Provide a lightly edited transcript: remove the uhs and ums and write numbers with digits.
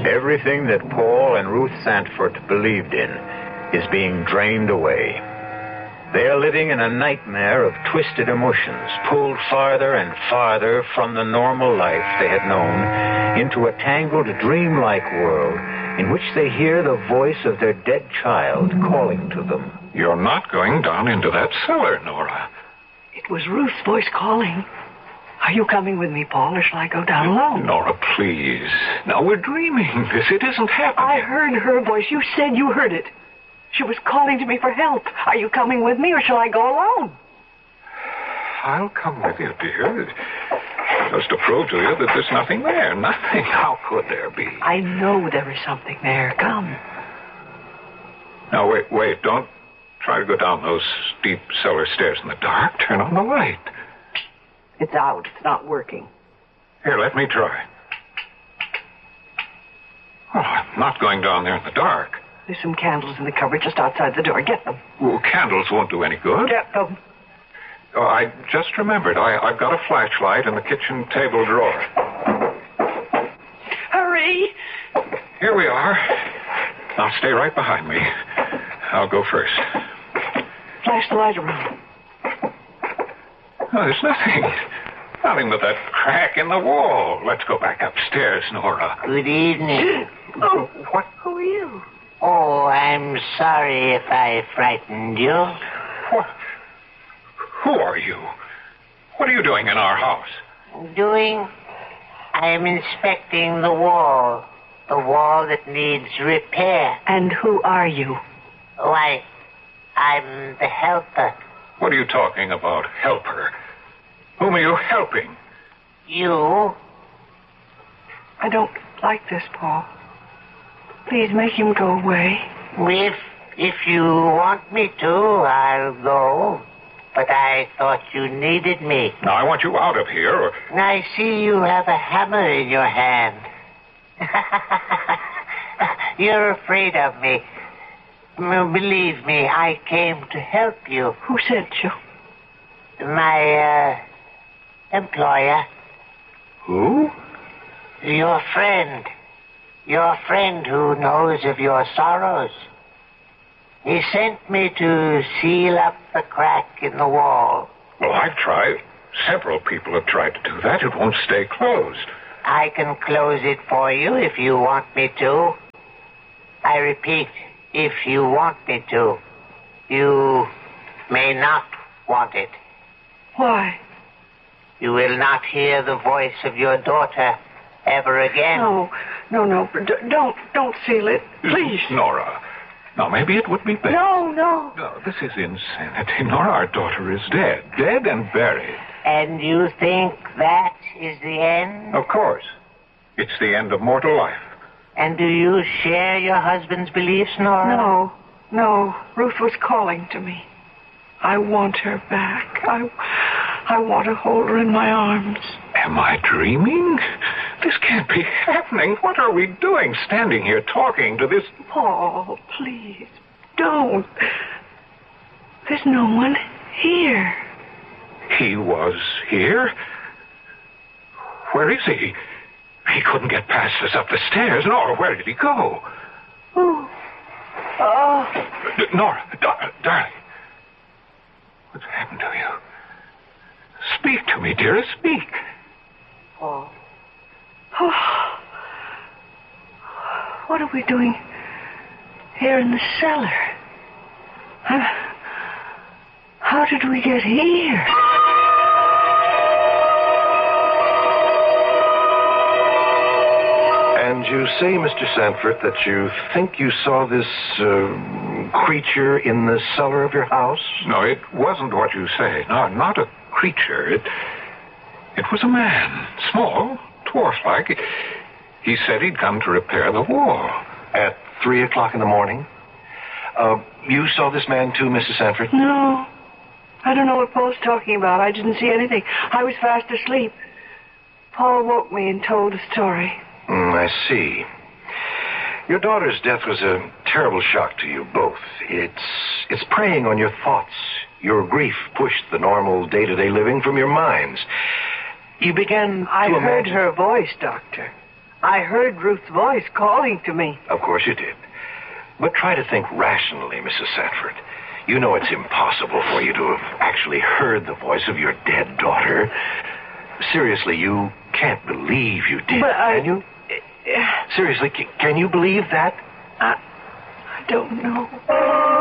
Everything that Paul and Ruth Sandford believed in is being drained away. They are living in a nightmare of twisted emotions, pulled farther and farther from the normal life they had known into a tangled, dreamlike world in which they hear the voice of their dead child calling to them. You're not going down into that cellar, Nora. It was Ruth's voice calling. Are you coming with me, Paul, or shall I go down alone? Nora, please. Now, we're dreaming this. It isn't happening. I heard her voice. You said you heard it. She was calling to me for help. Are you coming with me, or shall I go alone? I'll come with you, dear. Just to prove to you that there's nothing there. Nothing. How could there be? I know there is something there. Come. Now, wait. Don't try to go down those steep cellar stairs in the dark. Turn on the light. It's out. It's not working. Here, let me try. Oh, I'm not going down there in the dark. There's some candles in the cupboard just outside the door. Get them. Well, candles won't do any good. Get them. Oh, I just remembered. I've got a flashlight in the kitchen table drawer. Hurry! Here we are. Now stay right behind me. I'll go first. Flash the light around. Oh, there's nothing. Nothing but that crack in the wall. Let's go back upstairs, Nora. Good evening. Oh, what? Who are you? Oh, I'm sorry if I frightened you. What? Who are you? What are you doing in our house? I'm inspecting the wall. The wall that needs repair. And who are you? Why, I'm the helper. What are you talking about, helper? Whom are you helping? You? I don't like this, Paul. Please make him go away. If you want me to, I'll go. But I thought you needed me. Now, I want you out of here, or... I see you have a hammer in your hand. You're afraid of me. Believe me, I came to help you. Who sent you? My, employer. Who? Your friend. Your friend who knows of your sorrows. He sent me to seal up the crack in the wall. Well, I've tried. Several people have tried to do that. It won't stay closed. I can close it for you if you want me to. I repeat, if you want me to. You may not want it. Why? You will not hear the voice of your daughter ever again. No. Don't seal it. Please. Nora. Now, maybe it would be better. No. No, this is insanity. Nora, our daughter is dead. Dead and buried. And you think that is the end? Of course. It's the end of mortal life. And do you share your husband's beliefs, Nora? No. Ruth was calling to me. I want her back. I want to hold her in my arms. Am I dreaming? This can't be happening. What are we doing, standing here talking to this... Paul, please, don't. There's no one here. He was here? Where is he? He couldn't get past us up the stairs. Nora, where did he go? Oh. Nora, darling. What's happened to you? Speak to me, dearest. Speak. Paul. Oh. What are we doing here in the cellar? How did we get here? And you say, Mr. Sandford, that you think you saw this creature in the cellar of your house? No, it wasn't what you say. No, not a creature. It was a man. Small, dwarf-like. He said he'd come to repair the wall. At 3 o'clock in the morning? You saw this man too, Mr. Sandford? No. I don't know what Paul's talking about. I didn't see anything. I was fast asleep. Paul woke me and told a story. I see. Your daughter's death was a terrible shock to you both. It's preying on your thoughts. Your grief pushed the normal day-to-day living from your minds. You began to I heard imagine... her voice, Doctor. I heard Ruth's voice calling to me. Of course you did. But try to think rationally, Mrs. Sanford. You know it's impossible for you to have actually heard the voice of your dead daughter. Seriously, you can't believe you did, can you? Seriously, can you believe that? I don't know.